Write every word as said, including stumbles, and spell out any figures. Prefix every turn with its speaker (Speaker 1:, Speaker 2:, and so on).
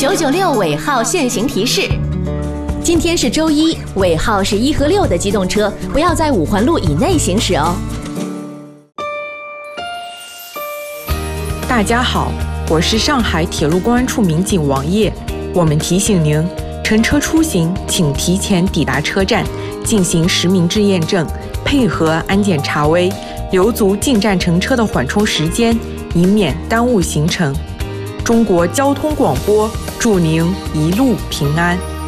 Speaker 1: 九九六尾号限行提示：今天是周一，尾号是一和六的机动车不要在五环路以内行驶哦。
Speaker 2: 大家好，我是上海铁路公安处民警王烨。我们提醒您，乘车出行请提前抵达车站，进行实名制验证，配合安检查微，留足进站乘车的缓冲时间，以免耽误行程。中国交通广播祝您一路平安。